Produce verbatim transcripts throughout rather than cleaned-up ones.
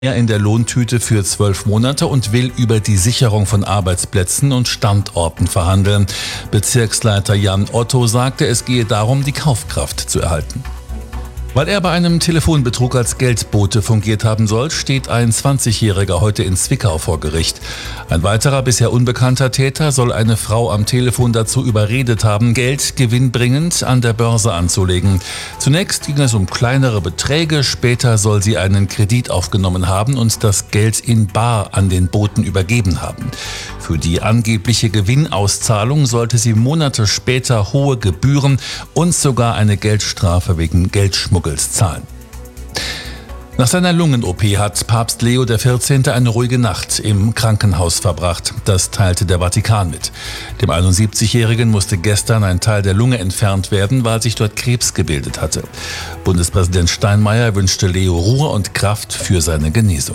in der Lohntüte für zwölf Monate und will über die Sicherung von Arbeitsplätzen und Standorten verhandeln. Bezirksleiter Jan Otto sagte, es gehe darum, die Kaufkraft zu erhalten. Weil er bei einem Telefonbetrug als Geldbote fungiert haben soll, steht ein zwanzigjähriger heute in Zwickau vor Gericht. Ein weiterer, bisher unbekannter Täter soll eine Frau am Telefon dazu überredet haben, Geld gewinnbringend an der Börse anzulegen. Zunächst ging es um kleinere Beträge, später soll sie einen Kredit aufgenommen haben und das Geld in bar an den Boten übergeben haben. Für die angebliche Gewinnauszahlung sollte sie Monate später hohe Gebühren und sogar eine Geldstrafe wegen Geldschmuggels zahlen. Nach seiner Lungen-O P hat Papst Leo der vierzehnte eine ruhige Nacht im Krankenhaus verbracht. Das teilte der Vatikan mit. Dem einundsiebzigjährigen musste gestern ein Teil der Lunge entfernt werden, weil sich dort Krebs gebildet hatte. Bundespräsident Steinmeier wünschte Leo Ruhe und Kraft für seine Genesung.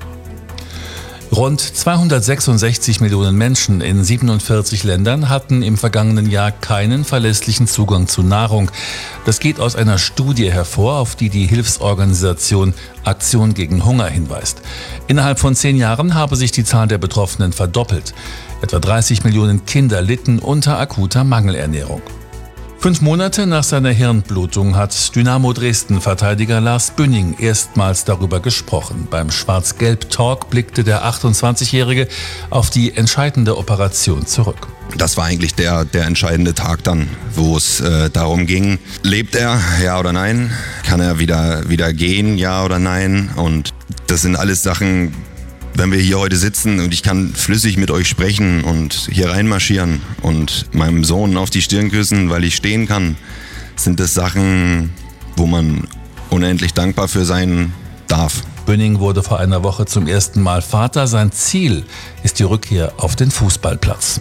Rund zweihundertsechsundsechzig Millionen Menschen in siebenundvierzig Ländern hatten im vergangenen Jahr keinen verlässlichen Zugang zu Nahrung. Das geht aus einer Studie hervor, auf die die Hilfsorganisation Aktion gegen Hunger hinweist. Innerhalb von zehn Jahren habe sich die Zahl der Betroffenen verdoppelt. Etwa dreißig Millionen Kinder litten unter akuter Mangelernährung. Fünf Monate nach seiner Hirnblutung hat Dynamo Dresden-Verteidiger Lars Bünding erstmals darüber gesprochen. Beim Schwarz-Gelb-Talk blickte der achtundzwanzigjährige auf die entscheidende Operation zurück. Das war eigentlich der, der entscheidende Tag dann, wo es äh, darum ging, lebt er, ja oder nein? Kann er wieder, wieder gehen, ja oder nein? Und das sind alles Sachen, wenn wir hier heute sitzen und ich kann flüssig mit euch sprechen und hier reinmarschieren und meinem Sohn auf die Stirn küssen, weil ich stehen kann, sind das Sachen, wo man unendlich dankbar für sein darf. Bünding wurde vor einer Woche zum ersten Mal Vater. Sein Ziel ist die Rückkehr auf den Fußballplatz.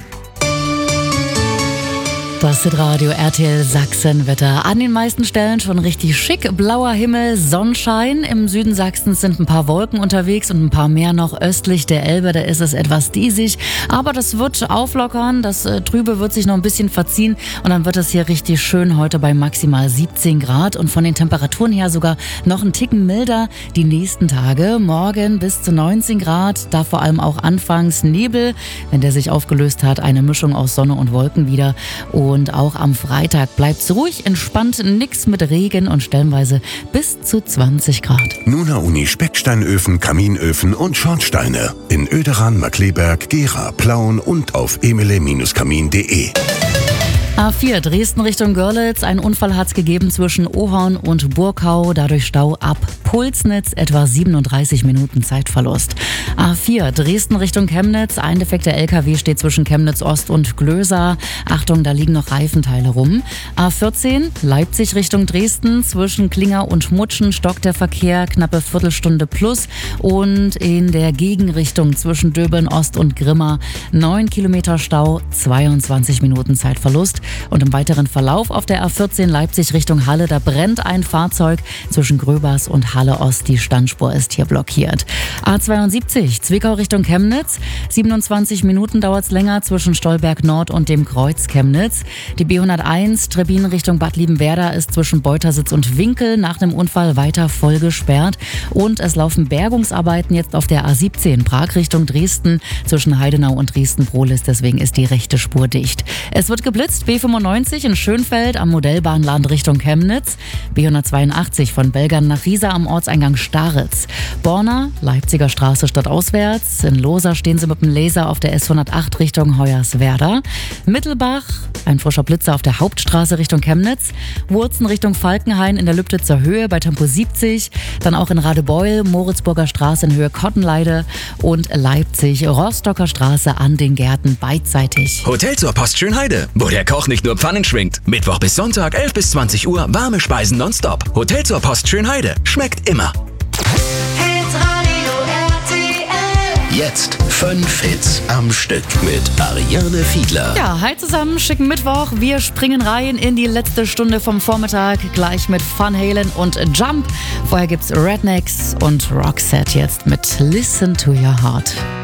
Das Hitradio R T L Sachsen-Wetter. An den meisten Stellen schon richtig schick. Blauer Himmel, Sonnenschein. Im Süden Sachsens sind ein paar Wolken unterwegs und ein paar mehr noch östlich der Elbe. Da ist es etwas diesig. Aber das wird auflockern. Das äh, Trübe wird sich noch ein bisschen verziehen. Und dann wird es hier richtig schön heute bei maximal siebzehn Grad. Und von den Temperaturen her sogar noch einen Ticken milder die nächsten Tage. Morgen bis zu neunzehn Grad. Da vor allem auch anfangs Nebel. Wenn der sich aufgelöst hat, eine Mischung aus Sonne und Wolken wieder. Und Und auch am Freitag bleibt es ruhig, entspannt, nix mit Regen und stellenweise bis zu zwanzig Grad. Nuna Uni Specksteinöfen, Kaminöfen und Schornsteine. In Oederan, Markleberg, Gera, Plauen und auf emile Bindestrich kamin punkt de. A vier Dresden Richtung Görlitz. Ein Unfall hat es gegeben zwischen Ohorn und Burkau. Dadurch Stau ab Pulsnitz, etwa siebenunddreißig Minuten Zeitverlust. A vier Dresden Richtung Chemnitz. Ein defekter L K W steht zwischen Chemnitz Ost und Glösa. Achtung, da liegen noch Reifenteile rum. A vierzehn Leipzig Richtung Dresden. Zwischen Klinger und Mutschen stockt der Verkehr knappe Viertelstunde plus. Und in der Gegenrichtung zwischen Döbeln Ost und Grimma neun Kilometer Stau, zweiundzwanzig Minuten Zeitverlust. Und im weiteren Verlauf auf der A vierzehn Leipzig Richtung Halle, da brennt ein Fahrzeug zwischen Gröbers und Halle Ost. Die Standspur ist hier blockiert. A zweiundsiebzig Zwickau Richtung Chemnitz. siebenundzwanzig Minuten dauert es länger zwischen Stolberg Nord und dem Kreuz Chemnitz. Die B hunderteins Trebbin Richtung Bad Liebenwerda ist zwischen Beutersitz und Winkel nach dem Unfall weiter voll gesperrt. Und es laufen Bergungsarbeiten jetzt auf der A siebzehn Prag Richtung Dresden zwischen Heidenau und Dresden-Prohlis. Deswegen ist die rechte Spur dicht. Es wird geblitzt. B fünfundneunzig in Schönfeld am Modellbahnland Richtung Chemnitz. B hundertzweiundachtzig von Belgern nach Riesa am Ortseingang Staritz. Borna, Leipziger Straße stadtauswärts. In Loser stehen sie mit dem Laser auf der S hundertacht Richtung Hoyerswerda. Mittelbach, ein frischer Blitzer auf der Hauptstraße Richtung Chemnitz. Wurzen Richtung Falkenhain in der Lübnitzer Höhe bei Tempo siebzig. Dann auch in Radebeul, Moritzburger Straße in Höhe Kottenleide. Und Leipzig, Rostocker Straße an den Gärten beidseitig. Hotel zur Post Schönheide, wo der Koch nicht nur Pfannen schwingt. Mittwoch bis Sonntag, elf bis zwanzig Uhr, warme Speisen nonstop. Hotel zur Post Schönheide. Schmeckt immer. Hitradio R T L. Jetzt fünf Hits am Stück mit Ariane Fiedler. Ja, hi zusammen, schicken Mittwoch. Wir springen rein in die letzte Stunde vom Vormittag, gleich mit Van Halen und Jump. Vorher gibt's Rednecks und Roxette jetzt mit Listen to Your Heart.